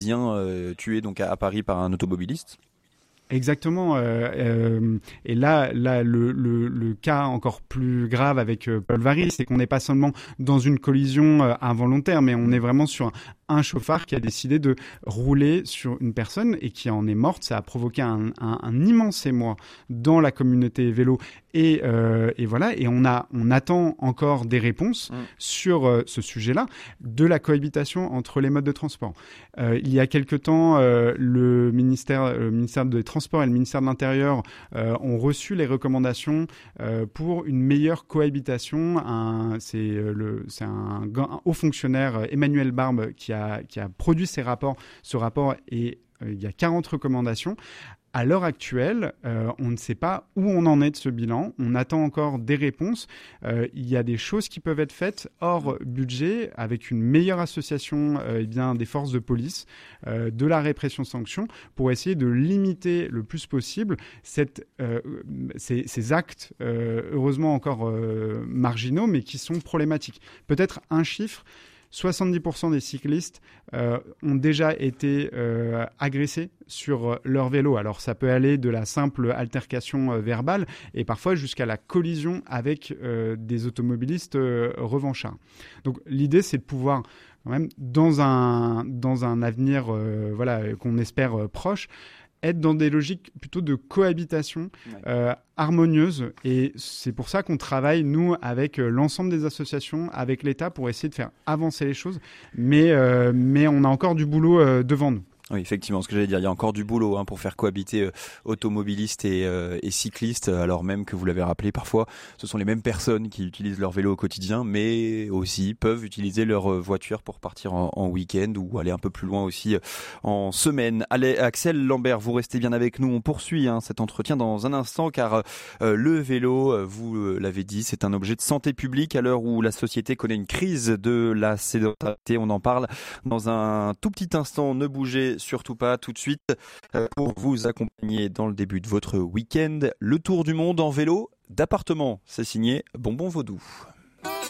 tué donc à Paris par un automobiliste. Exactement. Et là, le cas encore plus grave avec Paul Varry, c'est qu'on n'est pas seulement dans une collision involontaire, mais on est vraiment sur un chauffard qui a décidé de rouler sur une personne et qui en est morte. Ça a provoqué un immense émoi dans la communauté vélo. Et voilà. Et on attend encore des réponses sur ce sujet-là de la cohabitation entre les modes de transport. Il y a quelque temps, le ministère des Transports et le ministère de l'Intérieur ont reçu les recommandations pour une meilleure cohabitation. C'est un haut fonctionnaire, Emmanuel Barbe, qui a produit ce rapport et il y a 40 recommandations. À l'heure actuelle, on ne sait pas où on en est de ce bilan. On attend encore des réponses. Il y a des choses qui peuvent être faites hors budget, avec une meilleure association des forces de police, de la répression-sanction, pour essayer de limiter le plus possible ces actes, heureusement encore marginaux, mais qui sont problématiques. Peut-être un chiffre. 70% des cyclistes ont déjà été agressés sur leur vélo. Alors ça peut aller de la simple altercation verbale et parfois jusqu'à la collision avec des automobilistes revanchards. Donc l'idée, c'est de pouvoir quand même, dans un avenir qu'on espère proche, être dans des logiques plutôt de cohabitation harmonieuse. Et c'est pour ça qu'on travaille, nous, avec l'ensemble des associations, avec l'État, pour essayer de faire avancer les choses. Mais on a encore du boulot devant nous. Oui, effectivement, ce que j'allais dire, il y a encore du boulot pour faire cohabiter automobilistes et cyclistes, alors même que vous l'avez rappelé, parfois ce sont les mêmes personnes qui utilisent leur vélo au quotidien, mais aussi peuvent utiliser leur voiture pour partir en week-end ou aller un peu plus loin aussi en semaine. Allez, Axel Lambert, vous restez bien avec nous, on poursuit cet entretien dans un instant, car le vélo, vous l'avez dit, c'est un objet de santé publique à l'heure où la société connaît une crise de la sédentarité. On en parle dans un tout petit instant, ne bougez surtout pas tout de suite pour vous accompagner dans le début de votre week-end. Le tour du monde en vélo d'appartement, c'est signé Bonbon Vaudou.